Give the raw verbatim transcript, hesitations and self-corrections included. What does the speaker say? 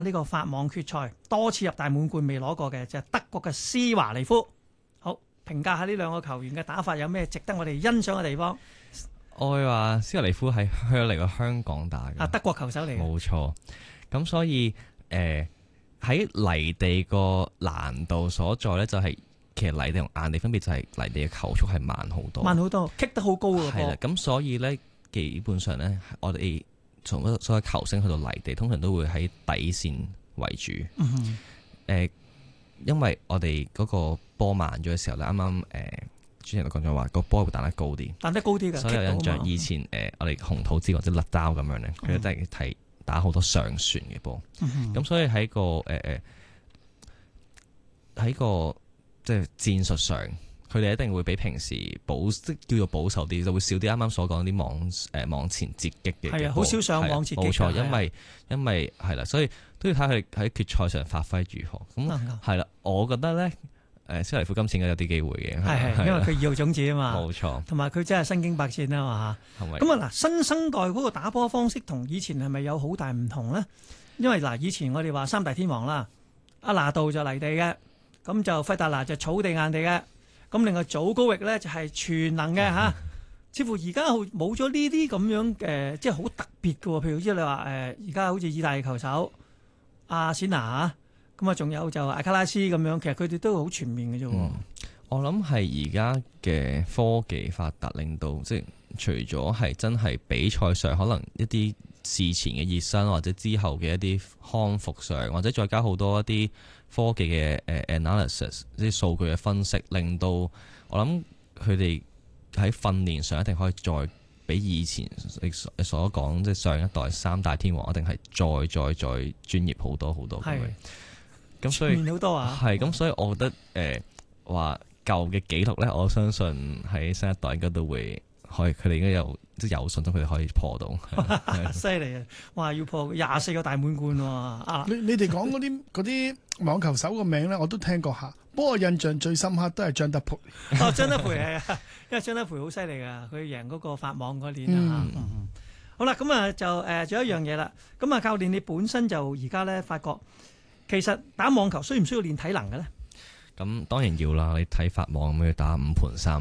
呢個法網決賽多次入大滿貫未攞過嘅就係德國嘅施華尼夫。好，評價下呢兩個球員嘅打法有咩值得我哋欣賞嘅地方？ 我會話施華尼夫係向嚟過香港打嘅， 啊，德國球手嚟嘅， 冇錯。咁所以誒喺、呃、泥地個難度所在咧，就係、是、其實泥地同硬地分別就係泥地嘅球速係慢好多， 慢好多，kick 得好高嘅係啦，咁所以咧基本上咧，我哋從所有球星去到泥地，通常都會喺底線為主。嗯哼、呃，因為我哋嗰個波慢咗嘅時候咧，啱啱誒主持人都講咗話，個波會彈得高啲， 彈得高啲嘅。 所以有印象以前誒、呃、我哋紅土之或者甩膠咁樣咧，佢都係睇打好多上旋嘅波。咁、嗯、哼所以喺個誒誒喺個即係戰術上。佢哋一定會比平時保即叫做保守啲，就會少啲啱啱所講啲網誒、呃、網前截擊嘅。 係啊，好少上網截擊。 冇錯，因為的因為係啦，所以都要睇佢喺決賽上發揮如何。咁係啦，我覺得咧誒，施華尼夫今次應該有啲機會嘅。係係，因為佢二號種子啊嘛。冇錯。同埋佢真係身經百戰啊嘛嚇。係咪？咁啊嗱，新生代嗰個打波方式同以前係咪有好大唔同咧？因為嗱，以前我哋話三大天王啦，阿拿度就泥地嘅，咁就費達拿就草地硬地嘅。咁另外祖高域咧就係全能嘅嚇，似乎而家冇咗呢啲咁樣嘅，即係好特別嘅喎。譬如即係你話誒，而家好似意大利球手阿仙拿嚇，咁啊仲有就艾卡拉斯咁樣，其實佢哋都好全面嘅啫。 嗯，我諗係而家嘅科技發達，令到即係除咗係真係比賽上可能一啲事前嘅熱身，或者之後嘅一啲康復上，或者再加好多一啲科技嘅誒 analysis，啲數據嘅分析，令到我諗佢哋喺訓練上一定可以再比以前你所講，即係上一代三大天王一定係再再再專業好多好多咁樣。咁所以全面好多啊！ 係咁，所以我覺得誒話舊嘅紀錄咧，我相信喺新一代應該都會可以，佢哋應該有即係有信心，佢哋可以破到。 犀利啊！哇，要破廿四個大滿貫喎！啊， 你你哋講嗰啲嗰啲網球手個名咧，我都聽過下。不過印象最深刻都係張德培。 哦，張德培係啊，因為張德培好犀利噶，佢贏嗰個法網嗰年啊。嗯嗯、好啦，咁啊就誒，仲、呃、有一樣嘢啦。咁啊，教練你本身就而家咧發覺，其實打網球需唔需要練體能嘅咧？ 咁當然要啦，你睇法網咁樣打五盤三